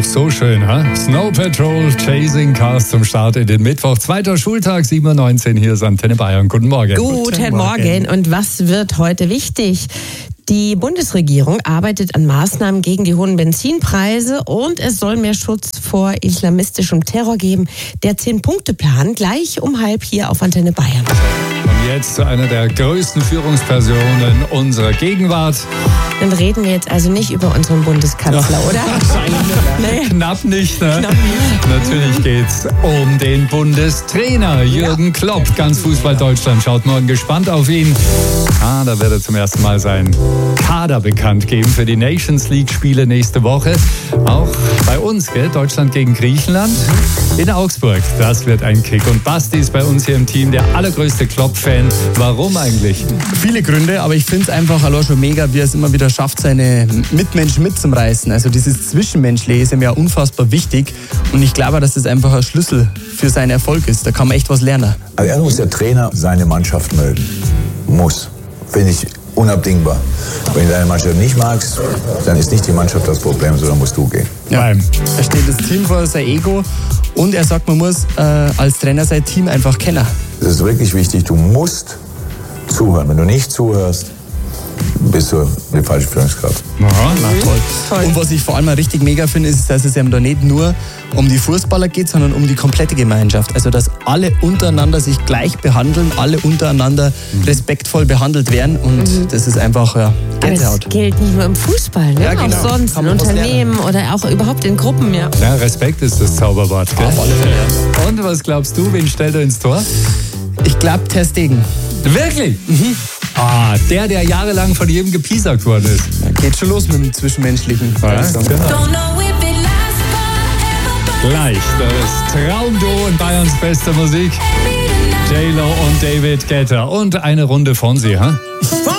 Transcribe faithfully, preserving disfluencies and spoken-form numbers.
auch so schön, ha? Snow Patrol, Chasing Cars zum Start in den Mittwoch. Zweiter Schultag, sieben Uhr neunzehn, hier ist Antenne Bayern. Guten Morgen. Guten, Guten Morgen. Morgen. Und was wird heute wichtig? Die Bundesregierung arbeitet an Maßnahmen gegen die hohen Benzinpreise und es soll mehr Schutz vor islamistischem Terror geben. Der Zehn-Punkte-Plan gleich um halb hier auf Antenne Bayern. Und jetzt zu einer der größten Führungspersonen unserer Gegenwart. Dann reden wir jetzt also nicht über unseren Bundeskanzler, ja. Oder? Nee. Knapp nicht, ne? Knapp nicht. Natürlich geht's um den Bundestrainer Jürgen Klopp. Ganz Fußball Deutschland schaut morgen gespannt auf ihn. Ah, da wird er zum ersten Mal sein Kader bekannt geben für die Nations League-Spiele nächste Woche. Auch bei uns, gell? Deutschland gegen Griechenland in Augsburg. Das wird ein Kick. Und Basti ist bei uns hier im Team der allergrößte Klopp-Fan. Warum eigentlich? Viele Gründe, aber ich finde es einfach allein schon mega, wie er es immer wieder schafft, seine Mitmenschen mitzureißen. Also dieses Zwischenmenschliche ist ihm ja unfassbar wichtig. Und ich glaube, dass das einfach ein Schlüssel für seinen Erfolg ist. Da kann man echt was lernen. Also erst muss der Trainer seine Mannschaft mögen. Muss. Finde ich unabdingbar. Wenn du deine Mannschaft nicht magst, dann ist nicht die Mannschaft das Problem, sondern musst du gehen. Ja. Er steht das Team vor, sein Ego, und er sagt, man muss äh, als Trainer sein Team einfach kennen. Es ist wirklich wichtig, du musst zuhören. Wenn du nicht zuhörst, bist du die falsche Führungskraft. Aha, na toll. toll. Und was ich vor allem richtig mega finde, ist, dass es eben da nicht nur um die Fußballer geht, sondern um die komplette Gemeinschaft. Also, dass alle untereinander sich gleich behandeln, alle untereinander mhm. respektvoll behandelt werden. Und mhm. das ist einfach, ja, Gänsehaut. Aber das gilt nicht nur im Fußball, ne? Ja, genau. Auch sonst in Unternehmen oder auch überhaupt in Gruppen, ja. Ja, Respekt ist das Zauberwort, gell? Auf alle Fälle. Und was glaubst du, wen stellt er ins Tor? Ich glaube, Ter Stegen. Wirklich? Mhm. Ah, der, der jahrelang von jedem gepiesackt worden ist. Ja, geht schon los mit dem Zwischenmenschlichen. Ja, genau. Gleich das Traumduo in Bayerns bester Musik. J-Lo und David Guetta. Und eine Runde von sie, ha? Huh?